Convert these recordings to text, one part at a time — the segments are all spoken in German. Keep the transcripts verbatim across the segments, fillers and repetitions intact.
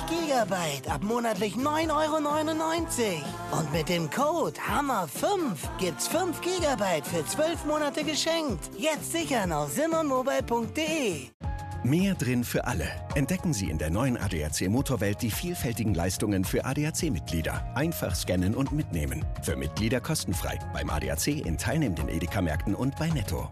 Gigabyte ab monatlich neun Euro neunundneunzig. Und mit dem Code Hammer fünf gibt's fünf Gigabyte für zwölf Monate geschenkt. Jetzt sichern auf simmermobile punkt de. Mehr drin für alle. Entdecken Sie in der neuen A D A C Motorwelt die vielfältigen Leistungen für A D A C-Mitglieder. Einfach scannen und mitnehmen. Für Mitglieder kostenfrei. Beim A D A C in teilnehmenden Edeka-Märkten und bei Netto.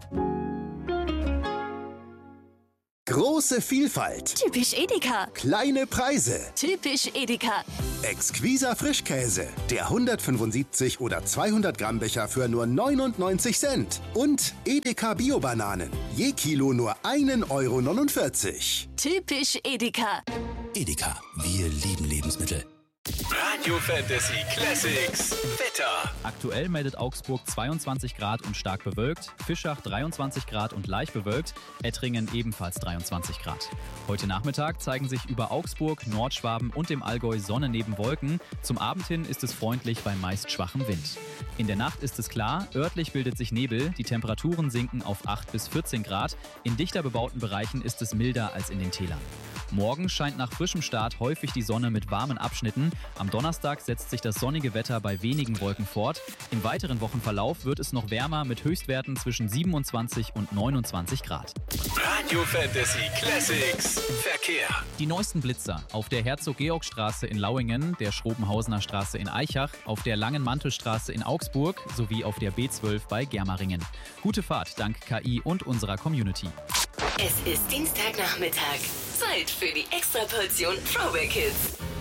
Große Vielfalt. Typisch Edeka. Kleine Preise. Typisch Edeka. Exquiser Frischkäse. Der hundertfünfundsiebzig oder zweihundert Gramm Becher für nur neunundneunzig Cent. Und Edeka Bio-Bananen. Je Kilo nur ein Euro neunundvierzig. Typisch Edeka. Edeka, wir lieben Lebensmittel. Radio Fantasy Classics Wetter. Aktuell meldet Augsburg zweiundzwanzig Grad und stark bewölkt, Fischach dreiundzwanzig Grad und leicht bewölkt, Ettringen ebenfalls dreiundzwanzig Grad. Heute Nachmittag zeigen sich über Augsburg, Nordschwaben und dem Allgäu Sonne neben Wolken. Zum Abend hin ist es freundlich bei meist schwachem Wind. In der Nacht ist es klar, örtlich bildet sich Nebel, die Temperaturen sinken auf acht bis vierzehn Grad. In dichter bebauten Bereichen ist es milder als in den Tälern. Morgen scheint nach frischem Start häufig die Sonne mit warmen Abschnitten. Am Donnerstag setzt sich das sonnige Wetter bei wenigen Wolken fort. Im weiteren Wochenverlauf wird es noch wärmer mit Höchstwerten zwischen siebenundzwanzig und neunundzwanzig Grad. Radio Fantasy Classics Verkehr. Die neuesten Blitzer auf der Herzog-Georg-Straße in Lauingen, der Schrobenhausener Straße in Eichach, auf der Langen-Mantel-Straße in Augsburg sowie auf der B zwölf bei Germaringen. Gute Fahrt dank K I und unserer Community. Es ist Dienstagnachmittag. Zeit für die Extraportion Throwback Hits.